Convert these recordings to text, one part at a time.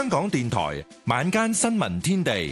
香港電台晚間新聞天地，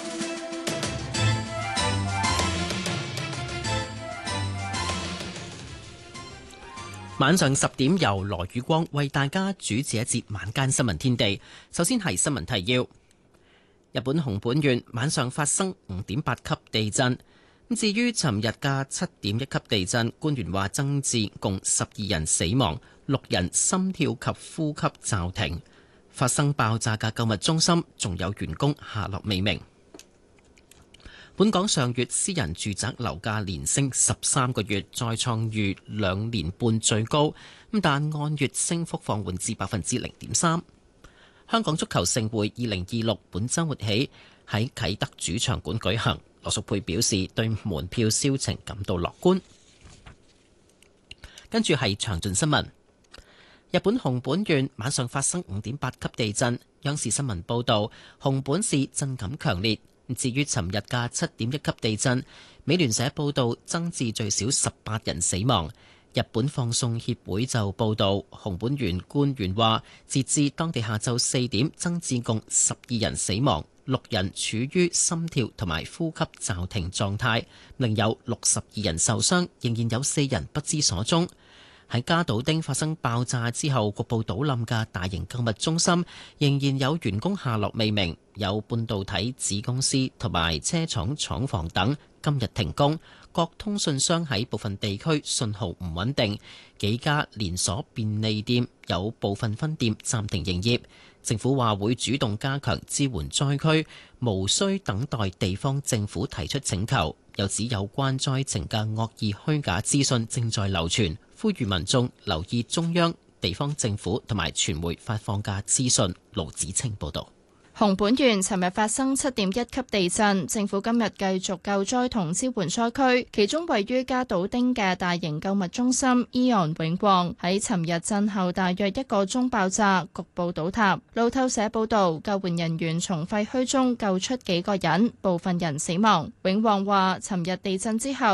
晚上10點由羅宇光為大家主持一節晚間新聞天地。首先係新聞提要：日本熊本縣晚上發生5.8級地震。至於尋日嘅7.1級地震，官員話增至共12人死亡，6人心跳及呼吸驟停。發生爆炸嘅購物中心仲有員工下落未明。本港上月私人住宅樓價連升13個月，再創逾2年半最高，但按月升幅放緩至0.3%。香港足球盛會2026本週末起喺啟德主場館舉行。羅淑佩表示對門票銷情感到樂觀。跟住係詳盡新聞。日本熊本縣晚上發生5.8級地震，央視新聞報道，熊本市震感強烈。至於尋日嘅7.1級地震，美聯社報道增至最少18人死亡。日本放送協會就報道，熊本縣官員話，截至當地下晝4點，增至共12人死亡，6人處於心跳同埋呼吸驟停狀態，另有62人受傷，仍然有4人不知所蹤。喺加島町發生爆炸之後局部倒冧嘅大型購物中心，仍然有員工下落未明，有半導體子公司同埋車廠廠房等今日停工。各通訊商喺部分地區信號唔穩定，幾家連鎖便利店有部分分店暫停營業。政府話會主動加強支援災區，無需等待地方政府提出請求。又指有關災情嘅惡意虛假資訊正在流傳，呼籲民眾留意中央、地方政府同埋傳媒發放嘅資訊。盧子清報導。 熊本縣尋日發生7.1級地震，政府今日繼續救災同支援災區，其中位於加島町嘅大型購物中心AEON永旺喺尋日震後大約1個鐘爆炸，局部倒塌。路透社報道，救援人員從廢墟中救出幾個人，部分人死亡。永旺話，尋日地震之後